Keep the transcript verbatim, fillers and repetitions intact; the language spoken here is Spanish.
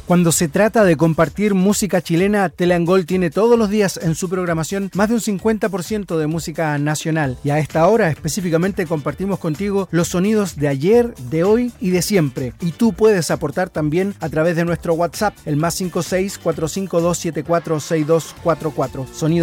Cuando se trata de compartir música chilena, Teleangol tiene todos los días en su programación más de un cincuenta por ciento de música nacional. Y a esta hora específicamente compartimos contigo los sonidos de ayer, de hoy y de siempre. Y tú puedes aportar también a través de nuestro WhatsApp, el más cinco seis cuatro cinco dos siete cuatro seis dos cuatro cuatro. Sonidos